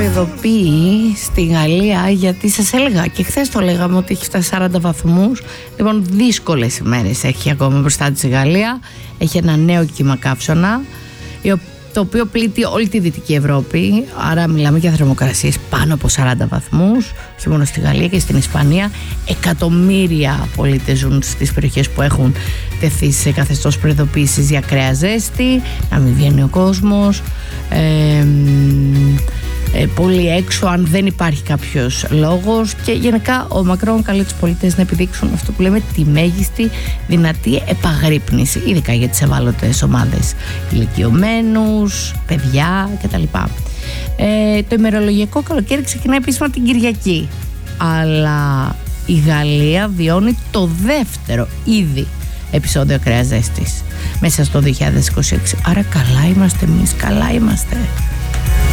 προειδοποιεί στη Γαλλία, γιατί σας έλεγα και χθες το λέγαμε ότι έχει φτάσει 40 βαθμούς. Λοιπόν, δύσκολες ημέρες έχει ακόμα μπροστά της η Γαλλία. Έχει ένα νέο κύμα καύσωνα, το οποίο πλήττει όλη τη Δυτική Ευρώπη. Άρα μιλάμε για θερμοκρασίες πάνω από 40 βαθμούς, όχι μόνο στη Γαλλία και στην Ισπανία. Εκατομμύρια πολίτες ζουν στις περιοχές που έχουν τεθεί σε καθεστώς προειδοποίησης για ακραία ζέστη, να μην βγαίνει ο κόσμος, πολύ έξω αν δεν υπάρχει κάποιος λόγος, και γενικά ο Μακρόν καλεί τους πολίτες να επιδείξουν αυτό που λέμε τη μέγιστη δυνατή επαγρύπνηση, ειδικά για τις ευάλωτες ομάδες, ηλικιωμένους, παιδιά κτλ. Το ημερολογιακό καλοκαίρι ξεκινάει επίσημα την Κυριακή, αλλά η Γαλλία βιώνει το δεύτερο ήδη επεισόδιο ακραίας ζέστης μέσα στο 2026. Άρα καλά είμαστε εμείς, καλά είμαστε.